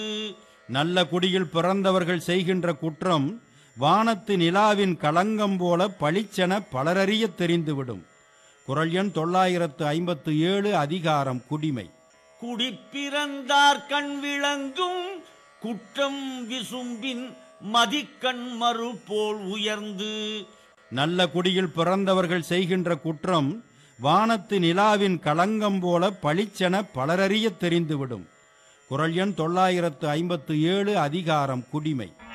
நல்ல குடியில் பிறந்தவர்கள் செய்கின்ற குற்றம் வானத்து நிலாவின் களங்கம் போல பளிச்சென பலரறிய தெரிந்துவிடும். குறள் எண் 957, அதிகாரம் குடிமை. குடிப்பிறந்தார் கண் விளங்கும் குற்றம் விசும்பின் மதிக்கண் மறு போல் உயர்ந்து. நல்ல குடியில் பிறந்தவர்கள் செய்கின்ற குற்றம் வானத்து நிலாவின் களங்கம் போல பளிச்சென பலரறிய தெரிந்துவிடும். குறள் எண் 957, அதிகாரம் குடிமை.